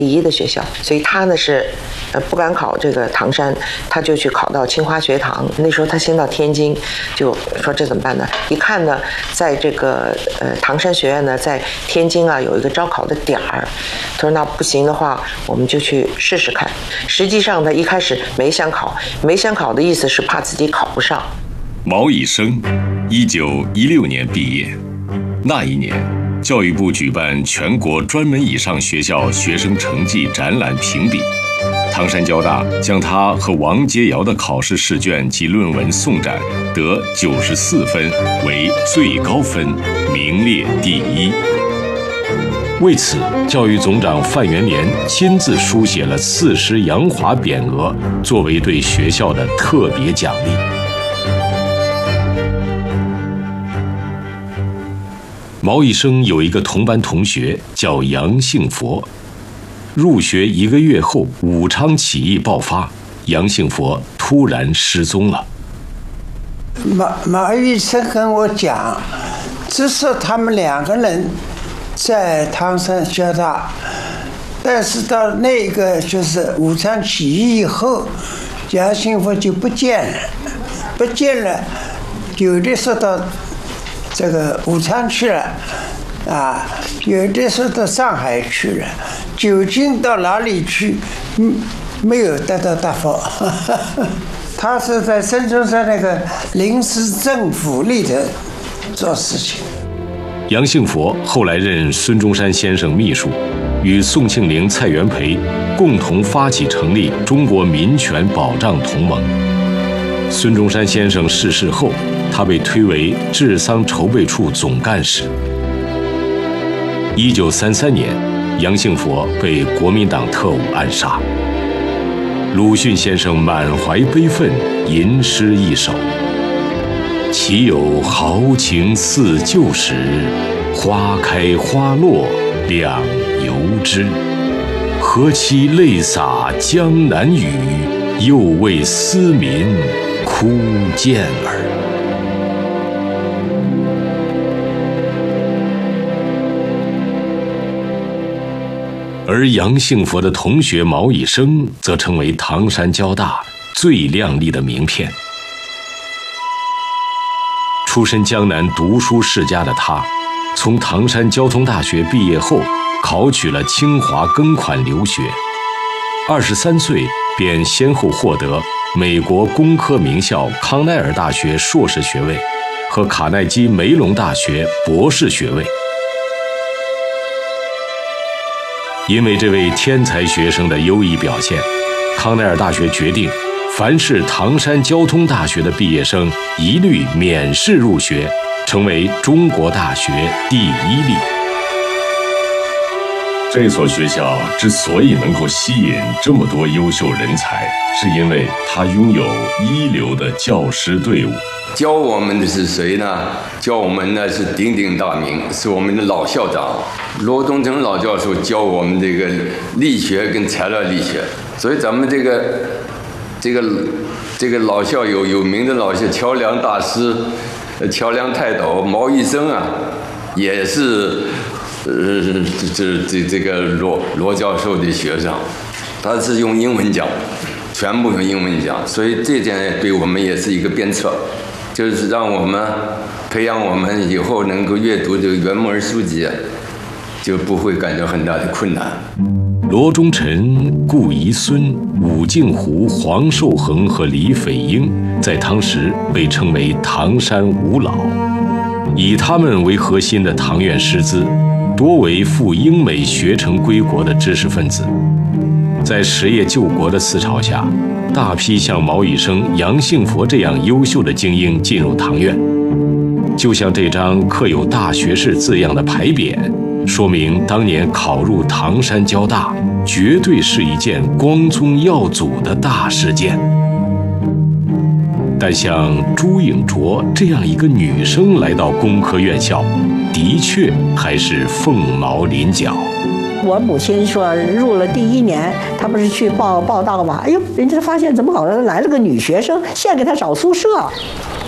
第一的学校，所以他呢是不敢考这个唐山，他就去考到清华学堂。那时候他先到天津，就说这怎么办呢？一看呢，在这个唐山学院呢，在天津啊有一个招考的点儿，他说那不行的话，我们就去试试看。实际上他一开始没想考的意思是怕自己考不上。 毛以升，1916年毕业，那一年，教育部举办全国专门以上学校学生成绩展览评比，唐山交大将他和王杰尧的考试试卷及论文送展，得94分为最高分，名列第一。为此，教育总长范元年亲自书写了40洋华匾额，作为对学校的特别奖励。毛以升有一个同班同学叫杨幸佛，入学1个月后，武昌起义爆发，杨幸佛突然失踪了。 毛以升跟我讲，只是他们2个人在唐山交大，但是到那个就是武昌起义以后，杨幸佛就不见了，有的说到这个武昌去了，有的说到上海去了，究竟到哪里去，没有得到答复。他是在孙中山那个临时政府里头做事情。 杨幸佛后来任孙中山先生秘书，与宋庆龄、蔡元培共同发起成立中国民权保障同盟。孙中山先生逝世后，他被推为治丧筹备处总干事。1933年，杨幸佛被国民党特务暗杀。鲁迅先生满怀悲愤，吟诗一首：岂有豪情似旧时，花开花落两由之。何期泪洒江南雨，又为思民哭渐耳。而杨幸佛的同学毛以升则成为唐山交大最亮丽的名片。出身江南读书世家的他，从唐山交通大学毕业后，考取了清华庚款留学。23岁便先后获得美国工科名校康奈尔大学硕士学位和卡耐基梅隆大学博士学位。因为这位天才学生的优异表现，康奈尔大学决定，凡是唐山交通大学的毕业生一律免试入学，成为中国大学第1例。这所学校之所以能够吸引这么多优秀人才，是因为它拥有一流的教师队伍。 教我们的是谁呢？教我们的是鼎鼎大名，是我们的老校长罗东城老教授，教我们这个力学跟材料力学。所以咱们这个老校有名的老校桥梁大师、桥梁泰斗毛以升啊，也是这个罗教授的学生，他是用英文讲，全部用英文讲，所以这点对我们也是一个鞭策。就是让我们培养我们以后能够阅读这个原文书籍，就不会感到很大的困难。 罗中臣、顾宜孙、武敬湖、黄寿恒和李斐英在当时被称为唐山五老，以他们为核心的唐院师资，多为赴英美学成归国的知识分子。在实业救国的思潮下，大批像毛以升、杨幸佛这样优秀的精英进入唐院。就像这张刻有大学士字样的牌匾，说明当年考入唐山交大绝对是一件光宗耀祖的大事件。但像朱颖卓这样一个女生来到工科院校，的确还是凤毛麟角。 我母亲说，入了第1年，她不是去报道嘛？哎呦，人家发现怎么搞的，来了个女学生，现在给她找宿舍。